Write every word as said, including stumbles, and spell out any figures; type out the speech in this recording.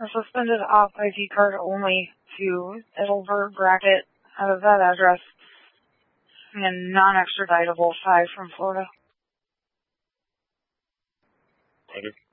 A suspended op I D card only to Edelberg Brackett out of that address. And non-extraditable five from Florida. Roger.